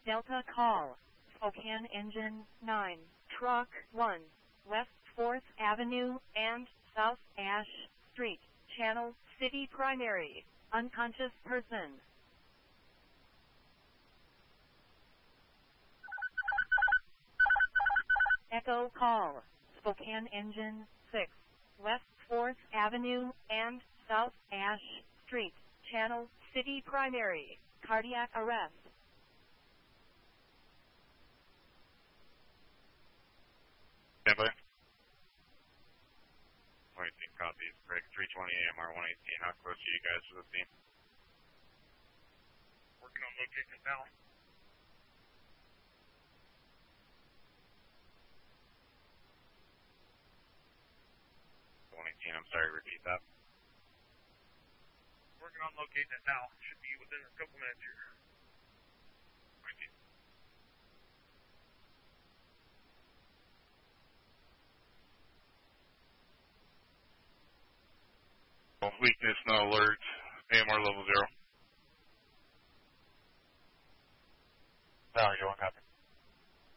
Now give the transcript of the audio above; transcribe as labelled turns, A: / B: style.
A: Delta call. Spokane engine 9, truck 1, West 4th Avenue and South Ash Street, Channel City primary, unconscious person. Echo call. Spokane engine 6, West 4th Avenue and South Ash Street, Channel City primary, cardiac arrest.
B: Standby. 118 copies. Break 320 AMR 118. How close are you guys to the scene?
C: Working on locating it now.
B: 118. I'm sorry. Repeat that.
C: Working on locating it now. Should be within a couple minutes here.
B: 118. Weakness, no alert. AMR level 0.
C: Valley, you want copy?